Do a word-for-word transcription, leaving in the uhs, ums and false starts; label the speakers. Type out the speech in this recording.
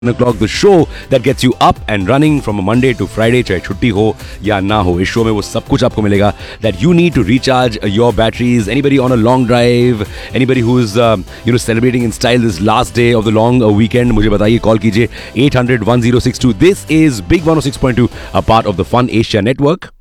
Speaker 1: o'clock, the show that gets you up and running from a Monday to Friday, चाहे छुट्टी हो या ना हो. इस शो में वो सब कुछ आपको मिलेगा that you need to recharge your batteries. Anybody on a long drive, anybody who's um, you know celebrating in style this last day of the long uh, weekend, मुझे बताइए, कॉल कीजिए eight hundred ten sixty-two. This is Big one oh six point two, a part of the Fun Asia Network.